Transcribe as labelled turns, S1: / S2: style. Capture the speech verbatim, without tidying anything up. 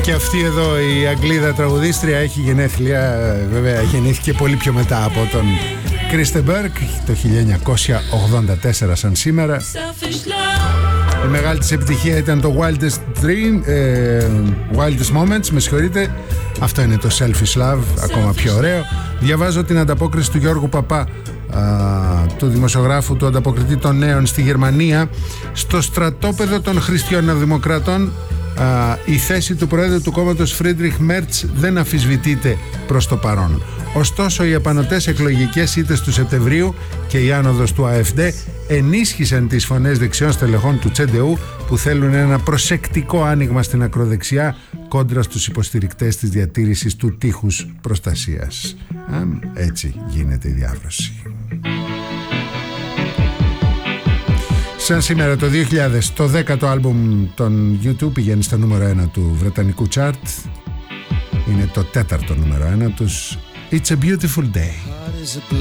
S1: Και αυτή εδώ η Αγγλίδα τραγουδίστρια έχει γενέθλια, βέβαια γεννήθηκε πολύ πιο μετά από τον Κρίστεμπεργκ, το χίλια εννιακόσια ογδόντα τέσσερα σαν σήμερα. Η μεγάλη της επιτυχία ήταν το Wildest Dream, ε, Wildest Moments, με συγχωρείτε. Αυτό είναι το Selfish Love, ακόμα πιο ωραίο. Διαβάζω την ανταπόκριση του Γιώργου Παπά, α, του δημοσιογράφου του ανταποκριτή των νέων στη Γερμανία. Στο στρατόπεδο των χριστιανοδημοκρατών, α, η θέση του πρόεδρου του κόμματος Φρίντριχ Μέρτς δεν αμφισβητείται προς το παρόν. Ωστόσο, οι επανωτές εκλογικές ήττες του Σεπτεμβρίου και η άνοδος του ΑΕΦΔ ενίσχυσαν τις φωνές δεξιών στελεχών του Τσεντεού που θέλουν ένα προσεκτικό άνοιγμα στην ακροδεξιά κόντρα στους υποστηρικτές της διατήρησης του τείχους προστασίας. Α, έτσι γίνεται η διάβρωση. Σαν σήμερα το δύο χιλιάδες, το δέκατο άλμπουμ των γιου τιούμπ πηγαίνει στο νούμερο ένα του βρετανικού chart. Είναι το τέταρτο νούμερο ένα τους. It's a beautiful day.